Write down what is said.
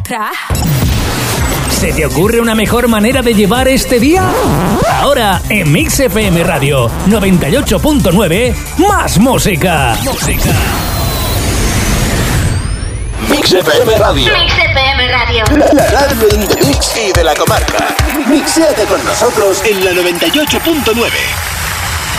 ¿Se te ocurre una mejor manera de llevar este día? Ahora en Mix FM Radio 98.9, más música. Mix FM Radio. Mix FM Radio. La radio de Mix y de la comarca. Mixéate con nosotros en la 98.9.